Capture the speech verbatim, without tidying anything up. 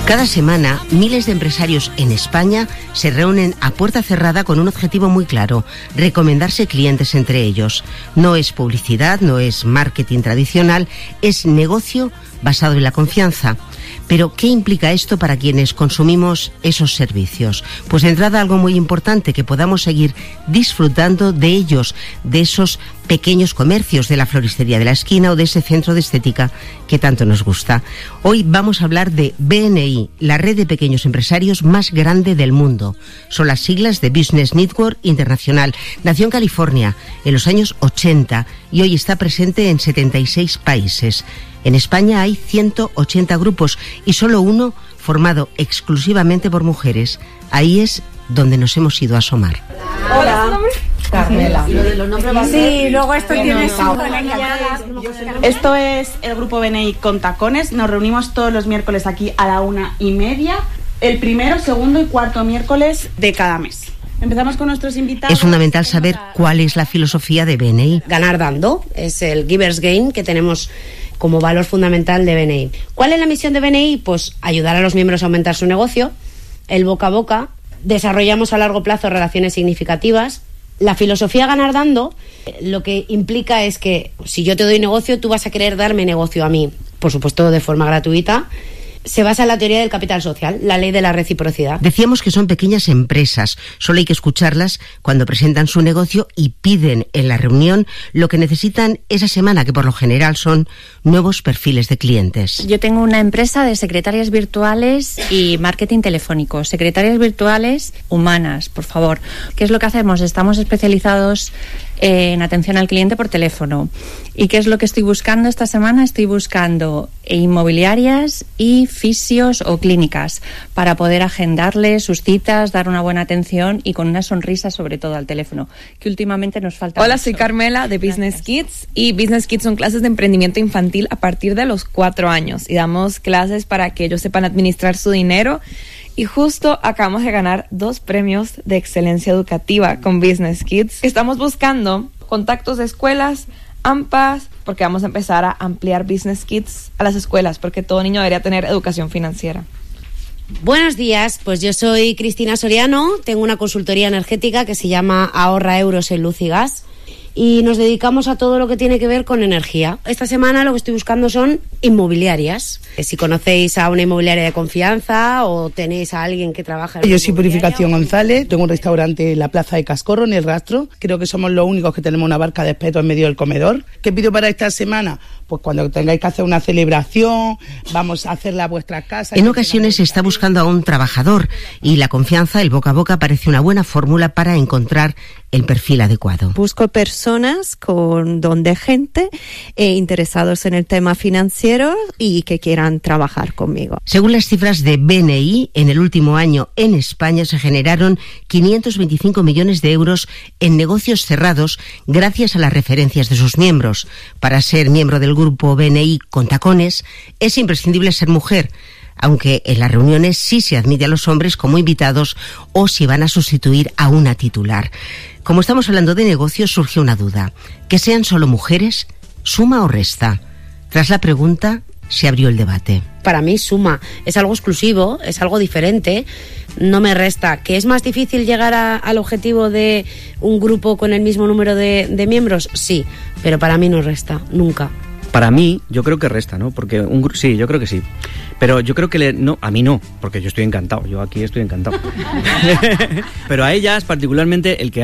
Cada semana, miles de empresarios en España se reúnen a puerta cerrada con un objetivo muy claro: recomendarse clientes entre ellos. No es publicidad, no es marketing tradicional, es negocio basado en la confianza. Pero, ¿qué implica esto para quienes consumimos esos servicios? Pues de entrada, algo muy importante: que podamos seguir disfrutando de ellos, de esos pequeños comercios, de la floristería de la esquina o de ese centro de estética que tanto nos gusta. Hoy vamos a hablar de B N I, la red de pequeños empresarios más grande del mundo. Son las siglas de Business Network Internacional. Nació en California en los años ochenta y hoy está presente en setenta y seis países. En España hay ciento ochenta grupos y solo uno formado exclusivamente por mujeres. Ahí es donde nos hemos ido a asomar. Hola, Carmela. Sí, luego esto tiene su... Esto es el grupo B N I con tacones. Nos reunimos todos los miércoles aquí a la una y media. El primero, segundo y cuarto miércoles de cada mes. Empezamos con nuestros invitados. Es fundamental saber cuál es la filosofía de B N I. Ganar dando es el Givers Gain que tenemos como valor fundamental de B N I. ¿Cuál es la misión de B N I? Pues ayudar a los miembros a aumentar su negocio, el boca a boca. Desarrollamos a largo plazo relaciones significativas. La filosofía ganar dando lo que implica es que si yo te doy negocio, tú vas a querer darme negocio a mí, por supuesto de forma gratuita. Se basa en la teoría del capital social, la ley de la reciprocidad. Decíamos que son pequeñas empresas, solo hay que escucharlas cuando presentan su negocio y piden en la reunión lo que necesitan esa semana, que por lo general son nuevos perfiles de clientes. Yo tengo una empresa de secretarias virtuales y marketing telefónico. Secretarias virtuales humanas, por favor. ¿Qué es lo que hacemos? Estamos especializados en atención al cliente por teléfono. ¿Y qué es lo que estoy buscando esta semana? Estoy buscando inmobiliarias y fisios o clínicas para poder agendarles sus citas, dar una buena atención y con una sonrisa sobre todo al teléfono, que últimamente nos falta. Hola, mucho. Soy Carmela de Business Gracias. Kids, y Business Kids son clases de emprendimiento infantil a partir de los cuatro años y damos clases para que ellos sepan administrar su dinero. Y justo acabamos de ganar dos premios de excelencia educativa con Business Kids. Estamos buscando contactos de escuelas, A M P A s, porque vamos a empezar a ampliar Business Kids a las escuelas, porque todo niño debería tener educación financiera. Buenos días, pues yo soy Cristina Soriano, tengo una consultoría energética que se llama Ahorra Euros en Luz y Gas y nos dedicamos a todo lo que tiene que ver con energía. Esta semana lo que estoy buscando son inmobiliarias. Si conocéis a una inmobiliaria de confianza o tenéis a alguien que trabaja en Yo soy Purificación González, tengo un restaurante en la Plaza de Cascorro, en El Rastro. Creo que somos los únicos que tenemos una barca de espeto en medio del comedor. ¿Qué pido para esta semana? Pues cuando tengáis que hacer una celebración, vamos a hacerla a vuestras casas. En ocasiones se está buscando a un trabajador y la confianza, el boca a boca, parece una buena fórmula para encontrar el perfil adecuado. Busco personas con don de gente e interesados en el tema financiero y que quieran trabajar conmigo. Según las cifras de B N I, en el último año en España se generaron quinientos veinticinco millones de euros en negocios cerrados gracias a las referencias de sus miembros. Para ser miembro del grupo B N I con tacones es imprescindible ser mujer, aunque en las reuniones sí se admite a los hombres como invitados o si van a sustituir a una titular. Como estamos hablando de negocios, surge una duda. ¿Que sean solo mujeres suma o resta? Tras la pregunta, se abrió el debate. Para mí suma, es algo exclusivo, es algo diferente, no me resta. ¿Que es más difícil llegar a, al objetivo de un grupo con el mismo número de, de miembros? Sí, pero para mí no resta, nunca. Para mí, yo creo que resta, ¿no? Porque un gru- sí, yo creo que sí. Pero yo creo que le, no, a mí no, porque yo estoy encantado. Yo aquí estoy encantado. Pero a ellas, particularmente, el que